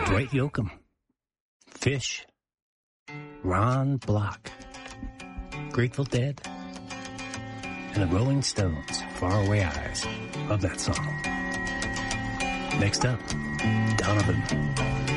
Dwight Yoakam, Fish, Ron Block, Grateful Dead, and the Rolling Stones' Faraway Eyes. Love that song. Next up, Donovan.